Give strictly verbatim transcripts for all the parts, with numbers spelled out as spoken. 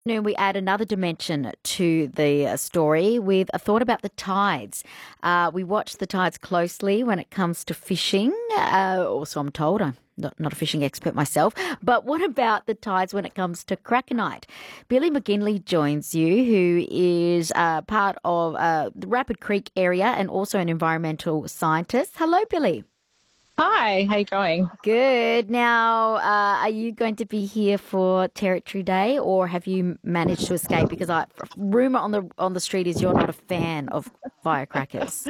Afternoon, we add another dimension to the uh, story with a thought about the tides. Uh, we watch the tides closely when it comes to fishing. Uh, also, I'm told I'm not, not a fishing expert myself. But what about the tides when it comes to Krakenite? Billy McGinley joins you, who is uh, part of uh, the Rapid Creek area and also an environmental scientist. Hello, Billy. Hi, how you going? Good. Now, uh, are you going to be here for Territory Day, or have you managed to escape? Because I rumor on the on the street is you're not a fan of firecrackers.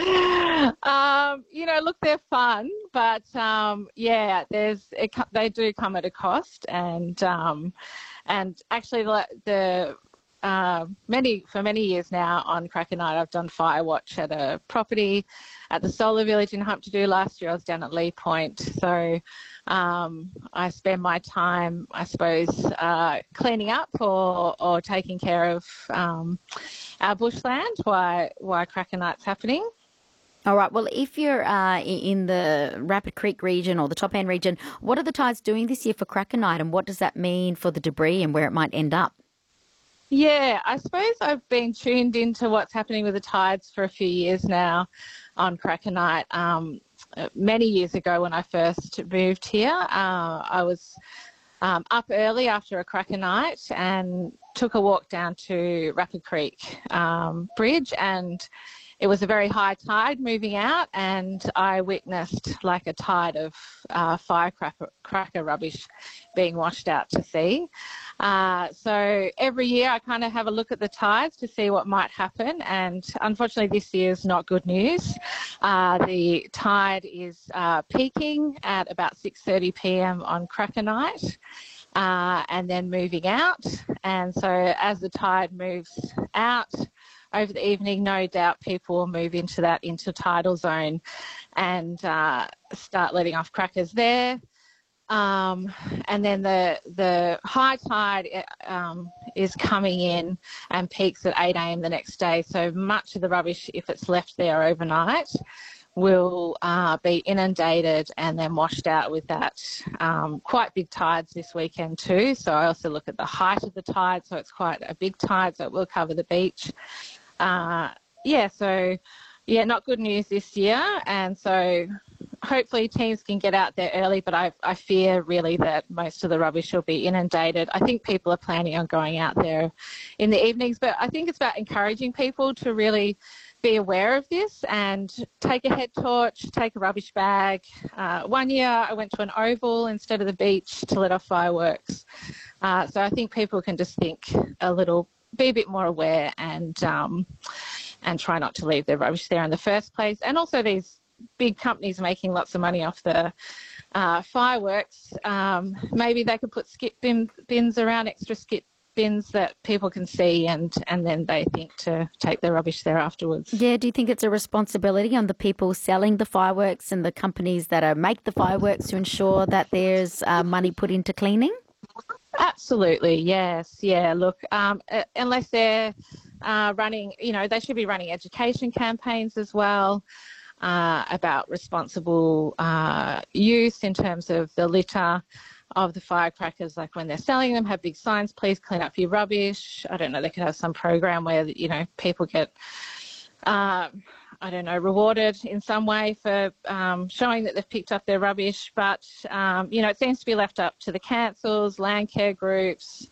Um, you know, look, they're fun, but um, yeah, there's it, co- they do come at a cost, and um, and actually the, the uh, many for many years now on Cracker Night, I've done fire watch at a property at the Solar Village in Humpty. Last year, I was down at Lee Point, so um, I spend my time, I suppose, uh, cleaning up or or taking care of um, our bushland while while Cracker Night's happening. All right. Well, if you're uh, i- in the Rapid Creek region or the Top End region, what are the tides doing this year for Cracker Night, and what does that mean for the debris and where it might end up? Yeah, I suppose I've been tuned into what's happening with the tides for a few years now on Cracker Night. Um, uh, many years ago when I first moved here, uh, I was um, up early after a cracker night and took a walk down to Rapid Creek um, Bridge, and it was a very high tide moving out, and I witnessed like a tide of uh, firecracker cracker rubbish being washed out to sea. Uh, so every year I kind of have a look at the tides to see what might happen, and unfortunately this year is not good news. Uh, the tide is uh, peaking at about six thirty p m on cracker night, uh, and then moving out. And so as the tide moves out over the evening, no doubt people will move into that intertidal zone and uh, start letting off crackers there. Um, and then the the high tide um, is coming in and peaks at eight a m the next day. So much of the rubbish, if it's left there overnight, will uh, be inundated and then washed out with that. Um, quite big tides this weekend too. So I also look at the height of the tide. So it's quite a big tide, so it will cover the beach. Uh, yeah, so yeah, not good news this year. And so hopefully teams can get out there early, but I, I fear really that most of the rubbish will be inundated. I think people are planning on going out there in the evenings, but I think it's about encouraging people to really be aware of this and take a head torch, take a rubbish bag. Uh, one year I went to an oval instead of the beach to let off fireworks. Uh, so I think people can just think a little, be a bit more aware and um, and try not to leave their rubbish there in the first place. And also these big companies making lots of money off the uh, fireworks, um, maybe they could put skip bin, bins around, extra skip bins that people can see, and, and then they think to take their rubbish there afterwards. Yeah, do you think it's a responsibility on the people selling the fireworks and the companies that are, make the fireworks to ensure that there's uh, money put into cleaning? Absolutely, yes. Yeah, look, um, uh, unless they're uh, running, you know, they should be running education campaigns as well uh, about responsible uh, use in terms of the litter of the firecrackers, like when they're selling them, have big signs, please clean up your rubbish. I don't know, they could have some program where, you know, people get, uh, I don't know, rewarded in some way for um, showing that they've picked up their rubbish. But, um, you know, it seems to be left up to the councils, land care groups,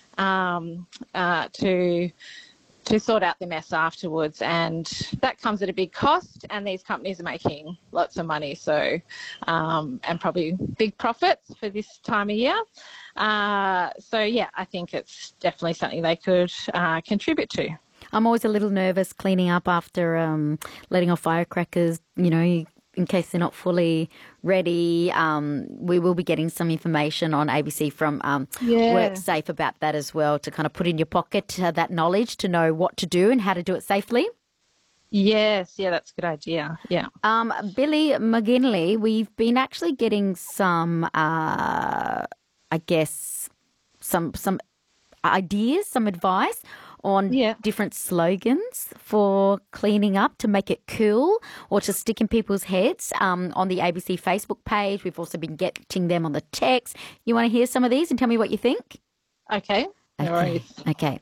um, uh, to to sort out the mess afterwards, and that comes at a big cost, and these companies are making lots of money, so um, and probably big profits for this time of year. Uh, so yeah, I think it's definitely something they could uh, contribute to. I'm always a little nervous cleaning up after um, letting off firecrackers, you know, in case they're not fully ready. Um, we will be getting some information on A B C from um, Yeah. WorkSafe about that as well, to kind of put in your pocket uh, that knowledge to know what to do and how to do it safely. Yes, yeah, that's a good idea. Yeah. Um, Billy McGinley, we've been actually getting some, uh, I guess, some some ideas, some advice on Yeah. different slogans for cleaning up to make it cool or to stick in people's heads um, on the A B C Facebook page. We've also been getting them on the text. You want to hear some of these and tell me what you think? Okay. No Okay. worries. Okay.